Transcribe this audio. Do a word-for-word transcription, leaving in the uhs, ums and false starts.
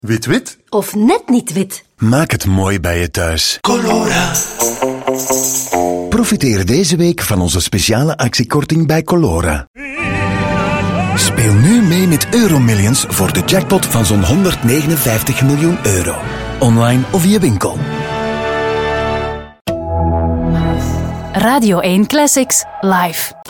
Wit-wit? Of net niet wit. Maak het mooi bij je thuis. Colora. Profiteer deze week van onze speciale actiekorting bij Colora. Speel nu mee met Euromillions voor de jackpot van zo'n honderdnegenenvijftig miljoen euro. Online of via winkel. Radio één Classics live.